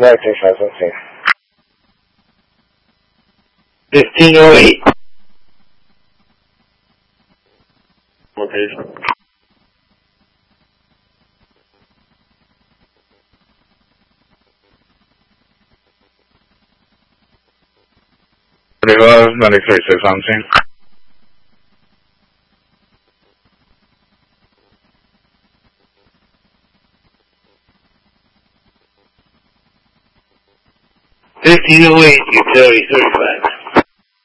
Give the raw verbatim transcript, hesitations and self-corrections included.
nineteen seventeen. fifteen oh eight. Location. Arriba ninety-three six on scene. fifteen oh eight, utility thirty-five.